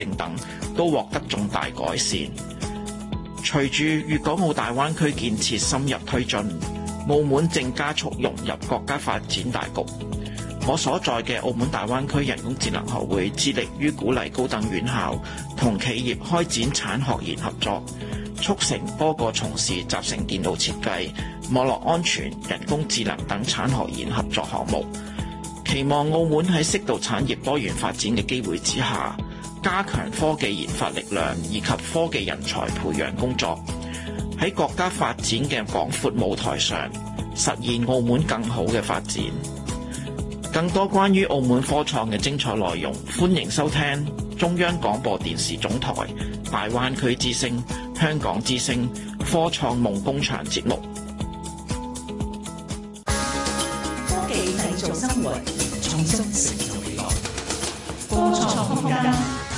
等都獲得重大改善。隨住粵港澳大灣區建設深入推進，澳門正加速融入國家發展大局。我所在嘅澳門大灣區人工智能學會致力於鼓勵高等院校同企業開展產學研合作，促成多個從事集成電腦設計、網絡安全、人工智能等產學研合作項目。期望澳門喺適度產業多元發展嘅機會之下，加強科技研發力量以及科技人才培養工作，喺國家發展嘅廣闊舞台上，實現澳門更好嘅發展。更多關於澳門科創嘅精彩內容，歡迎收聽中央廣播電視總台大灣區之聲、香港之聲科創夢工場節目。 科技製造生活，創新成就未來。科創空間。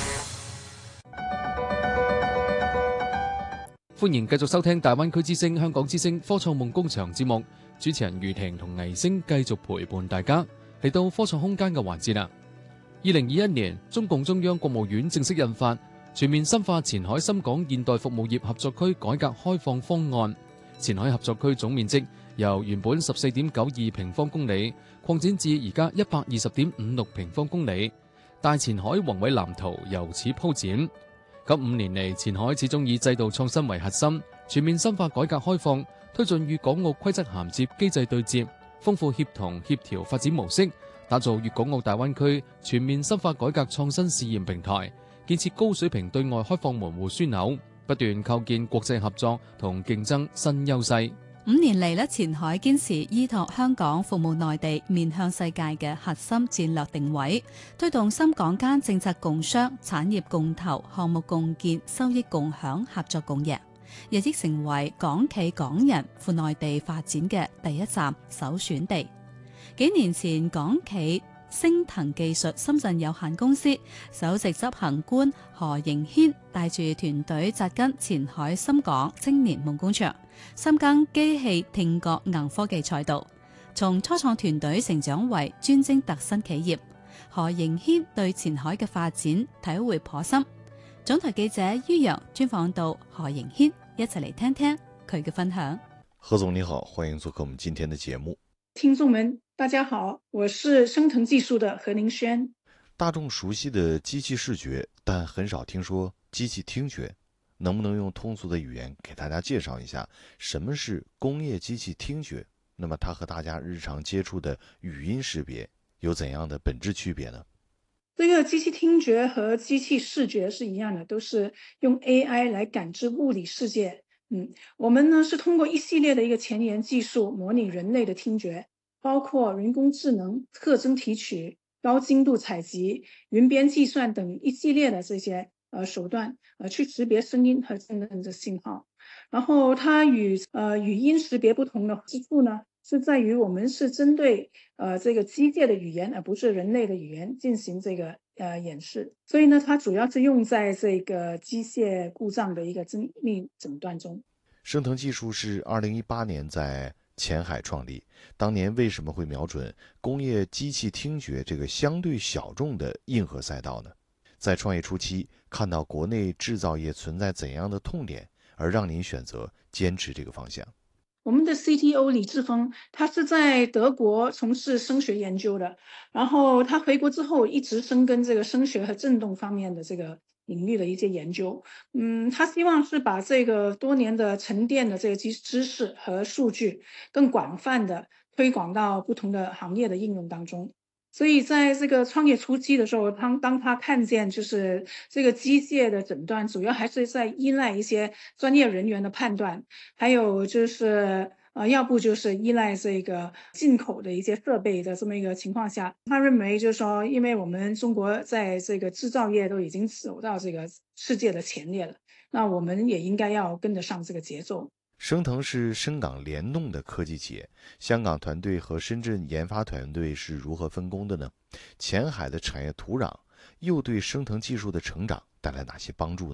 歡迎繼續收聽大灣區之聲、香港之聲科創夢工場節目，主持人余婷同倪星繼續陪伴大家。嚟到科創空間嘅環節啦。2021年，中共中央國務院正式印發《全面深化前海深港現代服務業合作區改革開放方案》。前海合作區總面積由原本14.92平方公里擴展至而家120.56平方公里，大前海宏偉藍圖由此鋪展。咁5年嚟，前海始終以制度創新為核心，全面深化改革開放，推進粵港澳規則銜接機制對接，豐富協同協調發展模式，打造粵港澳大灣區全面深化改革創新試驗平台，建設高水平對外開放門戶樞紐，不斷構建國際合作同競爭新優勢。 5年嚟，前海堅持依託香港服務內地面向世界嘅核心戰略定位，推動深港間政策共商、產業共投、項目共建、收益共享、合作共贏，日益成為港企港人赴內地發展嘅第一站首選地。幾年前，港企昇騰技術深圳有限公司首席執行官何迎軒帶住團隊扎根前海深港青年夢工場，深耕機器、聽覺、硬科技賽道，從初創團隊成長為專精特新企業。何迎軒對前海嘅發展體會頗深。總台記者于洋專訪到何迎軒，一齊嚟聽聽佢嘅分享。 何總你好，歡迎做客我們今天的節目。 聽眾們大家好，我是昇騰技術的何迎軒。 大眾熟悉的機器視覺，但很少聽說機器聽覺，能不能用通俗的語言給大家介紹一下什麼是工業機器聽覺？那麼它和大家日常接觸的語音識別有怎樣的本質區別呢？ 這個機器聽覺和機器視覺是一樣的，都是用 AI 來感知物理世界。我們呢是通過一系列的一個前沿技術模擬人類的聽覺，包括人工智能、特徵提取、高精度採集、雲邊計算等一系列的這些手段，去識別聲音和震動的信號。然後它與語音識別不同的之處呢，是在於我們是針對這個機械的語言，而不是人類的語言進行這個演示。所以呢，它主要是用在這個機械故障的一個精密診斷中。 昇騰技術是2018年在前海創立，當年為什麼會瞄準工業機器聽覺這個相對小眾的硬核賽道呢？在創業初期，看到國內製造業存在怎樣的痛點，而讓您選擇堅持這個方向？ 我們的 CTO 李志峰，他是在德國從事聲學研究的，然後他回國之後一直深耕這個聲學和震動方面的這個領域的一些研究。他希望是把這個多年的沉澱的這個知識和數據更廣泛的推廣到不同的行業的應用當中。所以在這個創業初期的時候，當他看見就是這個機械的診斷主要還是在依賴一些專業人員的判斷，還有就是要不就是依賴這個進口的一些設備的這麼一個情況下，他認為就是說，因為我們中國在這個製造業都已經走到這個世界的前列了，那我們也應該要跟得上這個節奏。 昇騰是深港聯動的科技企業，香港團隊和深圳研發團隊是如何分工的呢？前海的產業土壤又對昇騰技術的成長帶來哪些幫助呢？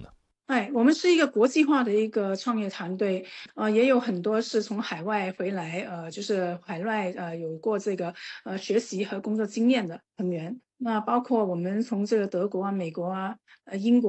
我们是一个国际化的一个创业团队，也有很多是从海外回来，就是海外有过这个学习和工作经验的成员。那包括我们从这个德国啊、美国啊、英国。